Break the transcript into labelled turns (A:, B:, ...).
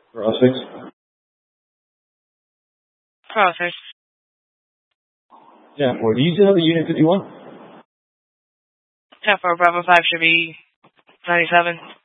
A: 6.
B: Process.
A: Yeah, or do you still have the Unit 51?
B: 10-4 Bravo 5 should be 97.